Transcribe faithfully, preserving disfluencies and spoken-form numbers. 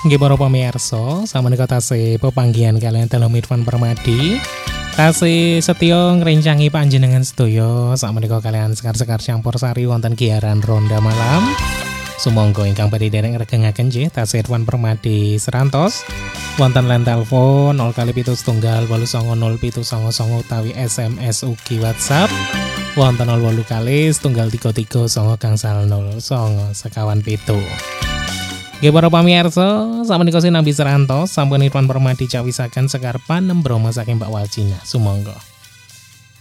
Nggih para pamirsa, sameneika tasih pepanggihan kalian dalam Irfan Permadi. Tasih setya ngrencangi panjenengan sedaya sameneika kalian sekar-sekar campur sari wonten giaran ronda malam. Sumangga ingkang badhe dereng regengaken nggih tasih Irfan Permadi serantos wonten line telepon nol kali pitu setunggal wolu sanga nol pitu sanga sanga utawi S M S ugi WhatsApp wonten nol wolu kali setunggal tiga tiga sanga gangsal nol sanga sekawan pitu. Nggih para pamirsa, sameneika sinambi serantos sampun Irfan Permadi cawisaken sekar panembrama saking Mbak Waljina. Sumangga.